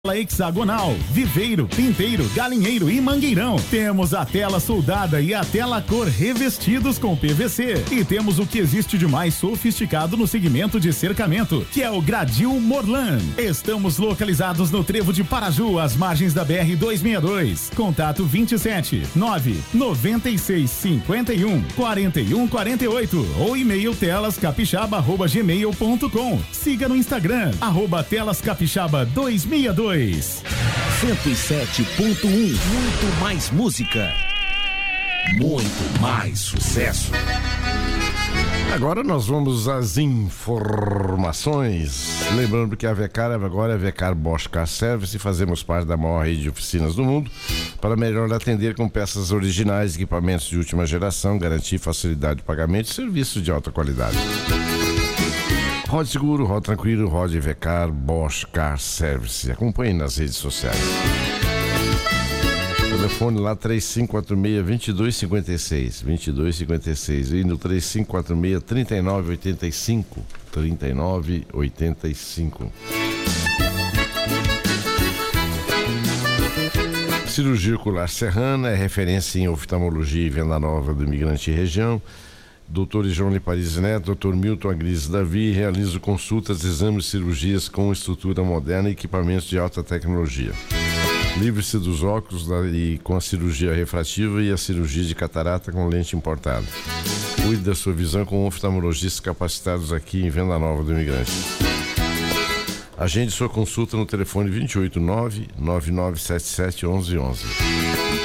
Hexagonal, Viveiro, Pinteiro, Galinheiro e Mangueirão. Temos a tela soldada e a tela cor revestidos com PVC. E temos o que existe de mais sofisticado no segmento de cercamento, que é o Gradil Morlan. Estamos localizados no Trevo de Paraju, às margens da BR-262. Contato 27 996 51 41 48 ou e-mail telascapixaba@gmail.com. Siga no Instagram @telascapixaba2002. 107.1, muito mais música, muito mais sucesso. Agora nós vamos às informações. Lembrando que a Vecar agora é Vecar Bosch Car Service e fazemos parte da maior rede de oficinas do mundo para melhor atender com peças originais, equipamentos de última geração, garantir facilidade de pagamento e serviços de alta qualidade. Rode seguro, rode tranquilo, rode Vecar Bosch Car Service. Acompanhe nas redes sociais. Telefone lá 3546-2256. 2256. E no 3546-3985. 3985. Cirurgia Ocular Serrana é referência em oftalmologia e venda nova do Imigrante e Região. Dr. João Paris Neto, Dr. Milton Agris Davi, realiza consultas, exames e cirurgias com estrutura moderna e equipamentos de alta tecnologia. Livre-se dos óculos e com a cirurgia refrativa e a cirurgia de catarata com lente importada. Cuide da sua visão com oftalmologistas capacitados aqui em Venda Nova do Imigrante. Agende sua consulta no telefone 289-9977-1111.